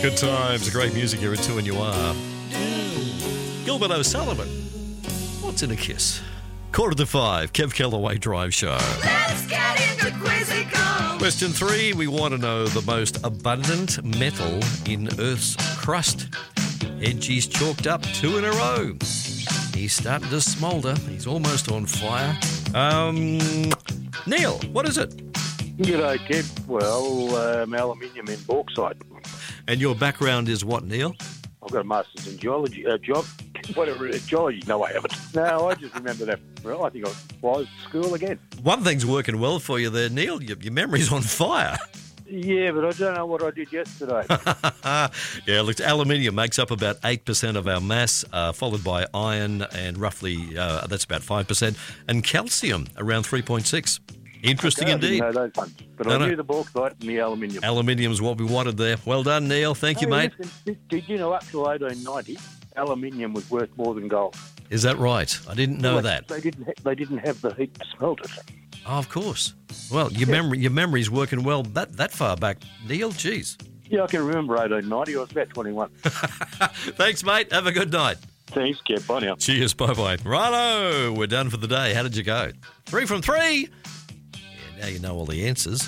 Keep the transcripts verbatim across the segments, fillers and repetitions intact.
Good times, great music here at two and you are. Gilbert O'Sullivan. What's in a kiss? Quarter to five, Kev Kellaway Drive Show. Let's get into Quizzical. Question three, we want to know the most abundant metal in Earth's crust. Edgy's chalked up two in a row. He's starting to smoulder. He's almost on fire. Um, Neil, what is it? G'day, Kev. Well, um, aluminium in bauxite. And your background is what, Neil? I've got a master's in geology, uh, job, whatever it is, geology. No, I haven't. No, I just remember that. Well, I think I was to school again. One thing's working well for you there, Neil. Your, your memory's on fire. Yeah, but I don't know what I did yesterday. Yeah, look, aluminium makes up about eight percent of our mass, uh, followed by iron and roughly, uh, that's about five percent, and calcium around three point six. Interesting Okay, indeed. I didn't know those ones, but No, I no. knew the bauxite and the aluminium. Aluminium's what we wanted there. Well done, Neil. Thank you, Hey, mate. listen, did, did you know up till eighteen ninety, aluminium was worth more than gold? Is that right? I didn't know Well, that. They didn't. Ha- they didn't have the heat to smelt it. Oh, of course. Well, your memory, your memory's working well that, that far back, Neil. Jeez. Yeah, I can remember eighteen ninety. I was about twenty-one. Thanks, mate. Have a good night. Thanks, Kev. Bye now. Cheers. Bye-bye. Righto. We're done for the day. How did you go? Three from three. Yeah, now you know all the answers.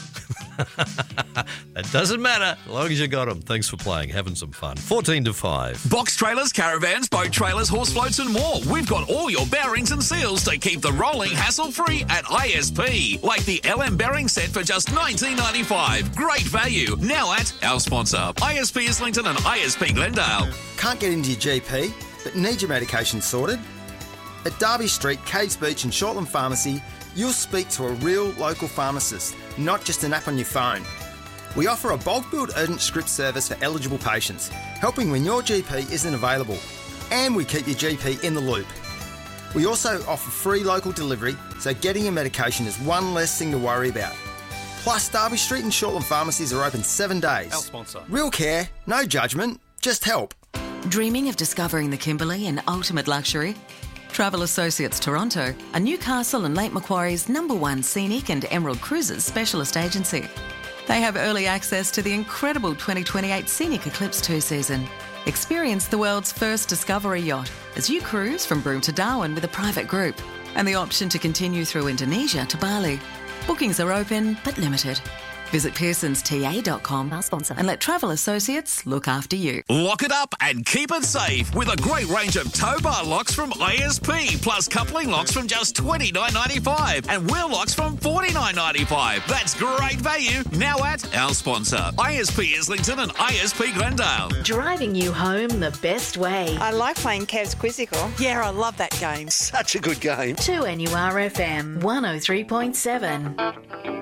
That doesn't matter as long as you got them. Thanks for playing. Having some fun. fourteen to five. Box trailers, caravans, boat trailers, horse floats and more. We've got all your bearings and seals to keep the rolling hassle-free at I S P. Like the L M bearing set for just nineteen ninety-five. Great value. Now at our sponsor, I S P Islington and I S P Glendale. Can't get into your G P, but need your medication sorted? At Derby Street, Caves Beach and Shortland Pharmacy, you'll speak to a real local pharmacist, not just an app on your phone. We offer a bulk billed urgent script service for eligible patients, helping when your G P isn't available. And we keep your G P in the loop. We also offer free local delivery, so getting your medication is one less thing to worry about. Plus, Derby Street and Shortland Pharmacies are open seven days. Our sponsor. Real care, no judgment, just help. Dreaming of discovering the Kimberley in ultimate luxury? Travel Associates Toronto are Newcastle and Lake Macquarie's number one scenic and Emerald Cruises specialist agency. They have early access to the incredible twenty twenty-eight Scenic Eclipse two season. Experience the world's first Discovery yacht as you cruise from Broome to Darwin with a private group, and the option to continue through Indonesia to Bali. Bookings are open but limited. Visit pearsons t a dot com, our sponsor, and let Travel Associates look after you. Lock it up and keep it safe with a great range of tow bar locks from I S P, plus coupling locks from just twenty-nine ninety-five and wheel locks from forty-nine ninety-five. That's great value now at our sponsor, I S P Islington and I S P Glendale. Driving you home the best way. I like playing Kev's Quizzical. Yeah, I love that game. Such a good game. two N U R F M one oh three point seven.